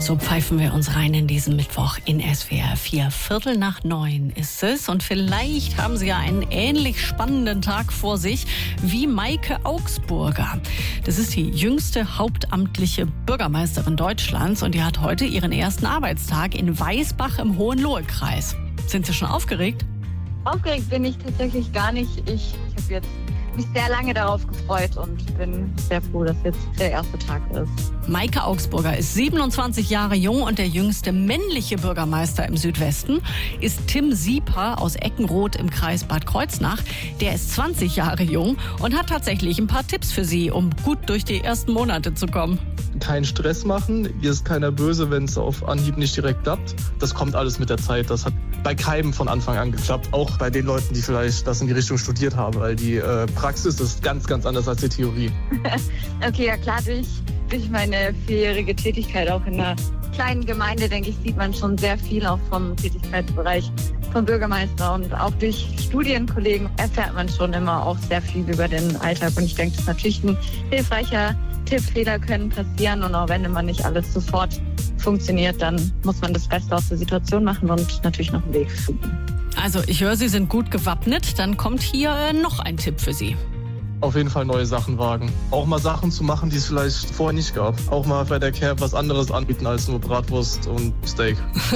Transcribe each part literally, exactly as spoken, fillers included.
So pfeifen wir uns rein in diesen Mittwoch in S W R vier. Viertel nach neun ist es und vielleicht haben Sie ja einen ähnlich spannenden Tag vor sich wie Maike Augsburger. Das ist die jüngste hauptamtliche Bürgermeisterin Deutschlands und die hat heute ihren ersten Arbeitstag in Weißbach im Hohenlohe-Kreis. Sind Sie schon aufgeregt? Aufgeregt bin ich tatsächlich gar nicht. Ich, ich habe jetzt mich sehr lange darauf gefreut und bin sehr froh, dass jetzt der erste Tag ist. Maike Augsburger ist siebenundzwanzig Jahre jung und der jüngste männliche Bürgermeister im Südwesten ist Tim Sieper aus Eckenroth im Kreis Bad Kreuznach. Der ist zwanzig Jahre jung und hat tatsächlich ein paar Tipps für Sie, um gut durch die ersten Monate zu kommen. Keinen Stress machen, hier ist keiner böse, wenn es auf Anhieb nicht direkt klappt. Das kommt alles mit der Zeit. Das hat bei keinem von Anfang an geklappt. Auch bei den Leuten, die vielleicht das in die Richtung studiert haben, weil die äh, Praxis ist ganz, ganz anders als die Theorie. Okay, ja klar, durch, durch meine vierjährige Tätigkeit auch in einer kleinen Gemeinde, denke ich, sieht man schon sehr viel auch vom Tätigkeitsbereich vom Bürgermeister und auch durch Studienkollegen erfährt man schon immer auch sehr viel über den Alltag und ich denke, das ist natürlich ein hilfreicher Tipp. Fehler können passieren und auch wenn immer nicht alles sofort funktioniert, dann muss man das Beste aus der Situation machen und natürlich noch einen Weg finden. Also ich höre, Sie sind gut gewappnet, dann kommt hier noch ein Tipp für Sie. Auf jeden Fall neue Sachen wagen. Auch mal Sachen zu machen, die es vielleicht vorher nicht gab. Auch mal bei der Care was anderes anbieten als nur Bratwurst und Steak.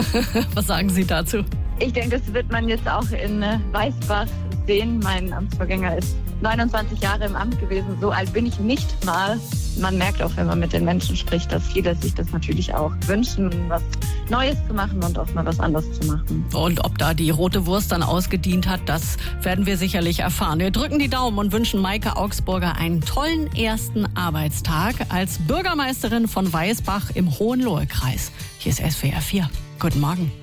Was sagen Sie dazu? Ich denke, das wird man jetzt auch in Weißbach sehen. Mein Amtsvorgänger ist neunundzwanzig Jahre im Amt gewesen. So alt bin ich nicht mal. Man merkt auch, wenn man mit den Menschen spricht, dass viele sich das natürlich auch wünschen, was Neues zu machen und auch mal was anderes zu machen. Und ob da die rote Wurst dann ausgedient hat, das werden wir sicherlich erfahren. Wir drücken die Daumen und wünschen Maike Augsburger einen tollen ersten Arbeitstag als Bürgermeisterin von Weißbach im Hohenlohe-Kreis. Hier ist S W R vier. Guten Morgen.